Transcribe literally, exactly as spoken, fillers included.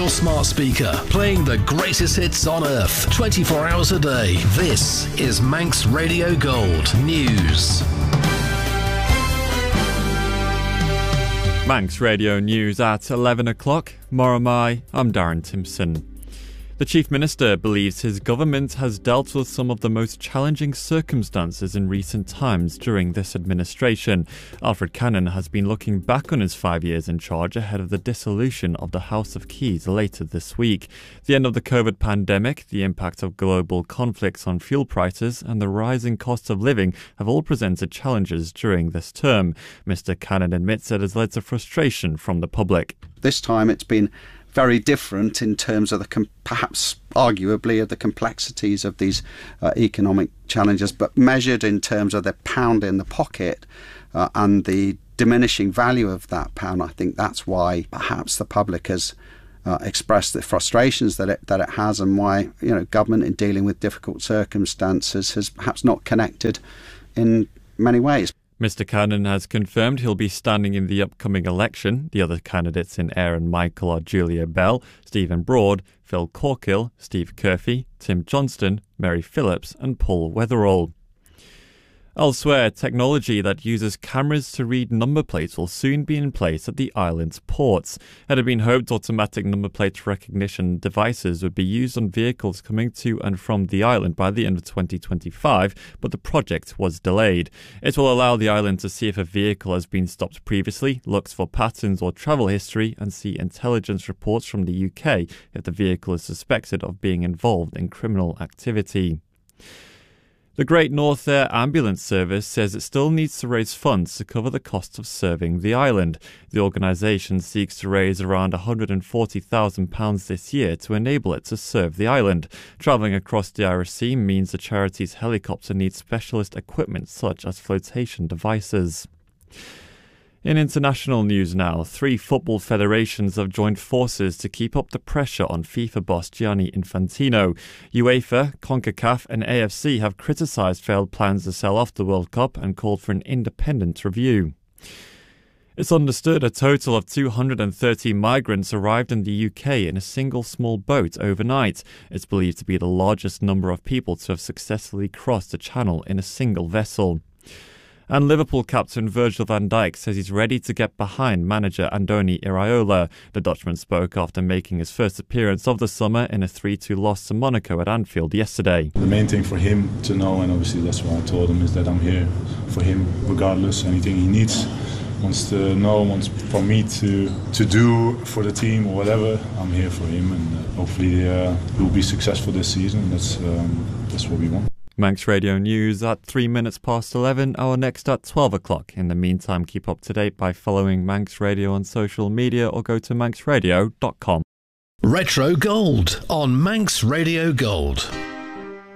your smart speaker, playing the greatest hits on earth, twenty-four hours a day. This is Manx Radio Gold News. Manx Radio News at eleven o'clock. Moramai, I'm Darren Timpson. The Chief Minister believes his government has dealt with some of the most challenging circumstances in recent times during this administration. Alfred Cannon has been looking back on his five years in charge ahead of the dissolution of the House of Keys later this week. The end of the COVID pandemic, the impact of global conflicts on fuel prices and the rising cost of living have all presented challenges during this term. Mister Cannon admits it has led to frustration from the public. This time it's been very different in terms of the com- perhaps arguably of the complexities of these uh, economic challenges, but measured in terms of the pound in the pocket uh, and the diminishing value of that pound. I think that's why perhaps the public has uh, expressed the frustrations that it that it has, and why, you know, government in dealing with difficult circumstances has perhaps not connected in many ways. Mister Cannon has confirmed he'll be standing in the upcoming election. The other candidates in Aaron Michael are Julia Bell, Stephen Broad, Phil Corkill, Steve Curfey, Tim Johnston, Mary Phillips and Paul Weatherall. Elsewhere, technology that uses cameras to read number plates will soon be in place at the island's ports. It had been hoped automatic number plate recognition devices would be used on vehicles coming to and from the island by the end of twenty twenty-five, but the project was delayed. It will allow the island to see if a vehicle has been stopped previously, looks for patterns or travel history, and see intelligence reports from the U K if the vehicle is suspected of being involved in criminal activity. The Great North Air Ambulance Service says it still needs to raise funds to cover the cost of serving the island. The organisation seeks to raise around one hundred forty thousand pounds this year to enable it to serve the island. Travelling across the Irish Sea means the charity's helicopter needs specialist equipment such as flotation devices. In international news now, three football federations have joined forces to keep up the pressure on FIFA boss Gianni Infantino. UEFA, CONCACAF and A F C have criticised failed plans to sell off the World Cup and called for an independent review. It's understood a total of two hundred thirty migrants arrived in the U K in a single small boat overnight. It's believed to be the largest number of people to have successfully crossed the channel in a single vessel. And Liverpool captain Virgil van Dijk says he's ready to get behind manager Andoni Iraola. The Dutchman spoke after making his first appearance of the summer in a three two loss to Monaco at Anfield yesterday. The main thing for him to know, and obviously that's what I told him, is that I'm here for him regardless. Anything he needs, wants to know, wants for me to to do for the team or whatever, I'm here for him, and uh, hopefully uh, he'll be successful this season. That's um, that's what we want. Manx Radio News at three minutes past eleven, our next at twelve o'clock. In the meantime, keep up to date by following Manx Radio on social media or go to manx radio dot com. Retro Gold on Manx Radio Gold.